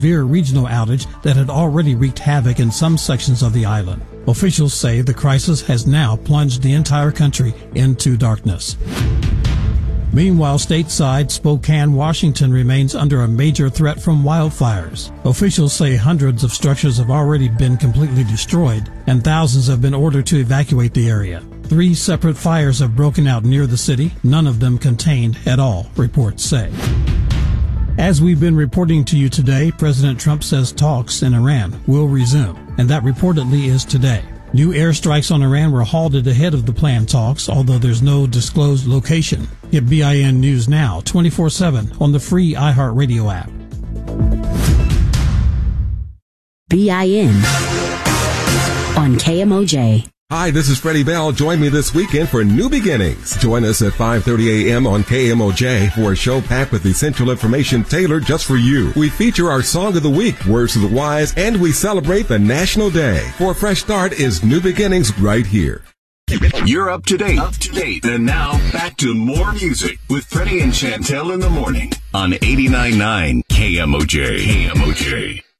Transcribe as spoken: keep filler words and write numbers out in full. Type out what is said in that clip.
severe regional outage that had already wreaked havoc in some sections of the island. Officials say the crisis has now plunged the entire country into darkness. Meanwhile, stateside, Spokane, Washington remains under a major threat from wildfires. Officials say hundreds of structures have already been completely destroyed, and thousands have been ordered to evacuate the area. Three separate fires have broken out near the city, none of them contained at all, reports say. As we've been reporting to you today, President Trump says talks in Iran will resume, and that reportedly is today. New airstrikes on Iran were halted ahead of the planned talks, although there's no disclosed location. Get B I N News Now twenty-four seven on the free iHeartRadio app. B I N on K M O J. Hi, this is Freddie Bell. Join me this weekend for New Beginnings. Join us at five thirty a.m. on K M O J for a show packed with essential information tailored just for you. We feature our Song of the Week, Words of the Wise, and we celebrate the National Day. For a fresh start is New Beginnings right here. You're up to date. Up to date. And now back to more music with Freddie and Chantel in the morning on eighty-nine point nine K M O J. K M O J.